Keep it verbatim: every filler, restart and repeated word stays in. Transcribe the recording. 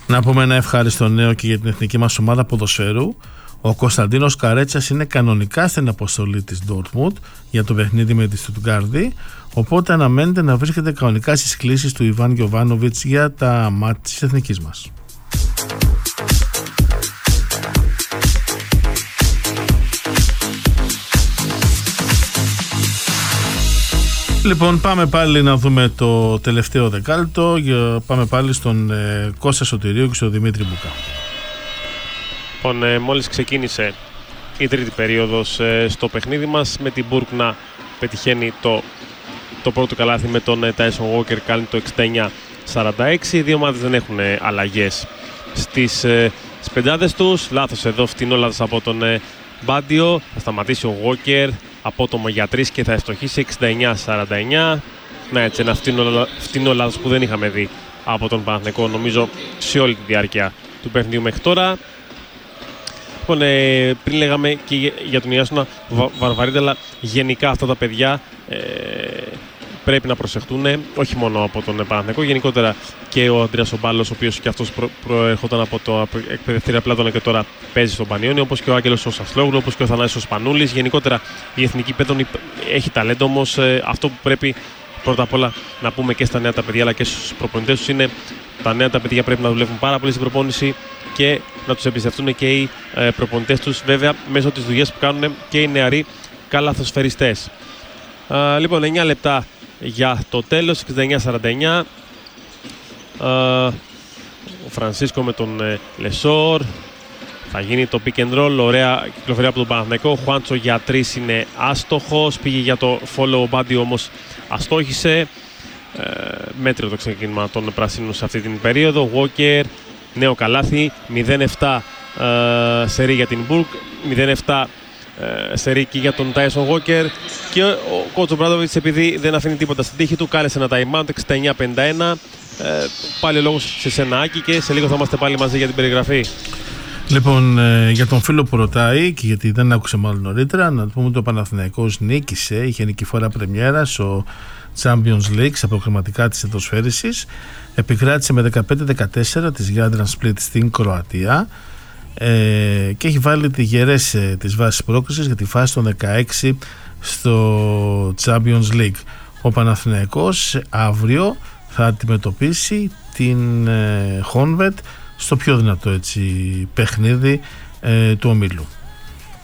Να πούμε ένα ευχάριστο νέο και για την εθνική μας ομάδα ποδοσφαίρου. Ο Κωνσταντίνος Καρέτσας είναι κανονικά στην αποστολή της Dortmund για το παιχνίδι με τη Στουτγκάρδη, οπότε αναμένεται να βρίσκεται κανονικά στις κλήσεις του Ιβάν Γιοβάνοβιτς για τα μάτια της εθνικής μας. Λοιπόν, πάμε πάλι να δούμε το τελευταίο δεκάλεπτο. Πάμε πάλι στον ε, Κώστα Σωτηρίου και στον Δημήτρη Μπουκά. Λοιπόν, ε, μόλις ξεκίνησε η τρίτη περίοδος ε, στο παιχνίδι μας, με την Μπουργκ να πετυχαίνει το, το πρώτο καλάθι με τον Τάισον Γουόκερ, κάνει το εξήντα εννιά σαράντα έξι. Οι δύο ομάδες δεν έχουν ε, αλλαγές στις, ε, στις πεντάδες τους. Λάθος εδώ, φτηνό λάθος από τον ε, Μπάντιο. Θα σταματήσει ο Γουόκερ απότομο για τρεις και θα ευστοχίσει εξήντα εννιά σαράντα εννιά. Ναι, έτσι ένα φτηνό, φτηνό λάθος που δεν είχαμε δει από τον Παναθηναϊκό, νομίζω, σε όλη τη διάρκεια του παιχνιδιού μέχρι τώρα. Λοιπόν, ε, πριν λέγαμε και για τον Ιάσονα Βα, Βαρβαρίδη, αλλά γενικά αυτά τα παιδιά ε, πρέπει να προσεχτούν, όχι μόνο από τον Παναθηναϊκό, γενικότερα και ο Ανδρέας Ομπάλος, ο οποίος και αυτός προ, προερχόταν από το εκπαιδευτήρια Πλάτωνα και τώρα παίζει στον Πανιόνιο, όπως και ο Άγγελος ο Σασλόγλου, όπως και ο Θανάσης ο Σπανούλης. Γενικότερα η Εθνική Πέτρων έχει ταλέντο, όμως ε, αυτό που πρέπει πρώτα απ' όλα να πούμε και στα νέα τα παιδιά αλλά και στους προπονητές τους είναι τα νέα τα παιδιά πρέπει να δουλεύουν πάρα πολύ στην προπόνηση και να τους εμπιστευτούν και οι ε, προπονητές τους, βέβαια μέσω της δουλειάς που κάνουν και οι νεαροί καλαθοσφαιριστές. Ε, λοιπόν, εννιά λεπτά για το τέλος, εξήντα εννιά σαράντα εννιά. Ε, ο Φρανσίσκο με τον ε, Λεσόρ. Θα γίνει το pick and roll, ωραία κυκλοφορία από τον Παναθηναϊκό. Ο Χουάντσο για τρεις είναι άστοχος, πήγε για το follow body όμως αστόχησε. Ε, μέτριο το ξεκίνημα των πρασίνων σε αυτή την περίοδο. Walker, νέο καλάθι, μηδέν επτά ε, σερί για την Μπουργκ, μηδέν επτά ε, σερί και για τον Τάισον Walker. Και ο Κότσο Μπράντοβιτς, επειδή δεν αφήνει τίποτα στην τύχη του, κάλεσε ένα time out, εξήντα εννιά πενήντα ένα. Ε, πάλι ο λόγος σε σένα, Άκη, και σε λίγο θα είμαστε πάλι μαζί για την περιγραφή. Λοιπόν, ε, για τον φίλο που ρωτάει και γιατί δεν άκουσε μάλλον νωρίτερα, να πούμε ότι ο Παναθηναϊκός νίκησε, είχε νικηφόρα πρεμιέρα στο Champions League στα προκριματικά της εδωσφαίρισης. Επικράτησε με δεκαπέντε δεκατέσσερα της Γιάντραν Split στην Κροατία ε, και έχει βάλει τη γερές ε, της βάσης πρόκρισης για τη φάση των δεκαέξι στο Champions League. Ο Παναθηναϊκός αύριο θα αντιμετωπίσει την Χόνβετ στο πιο δυνατό έτσι, παιχνίδι ε, του ομίλου.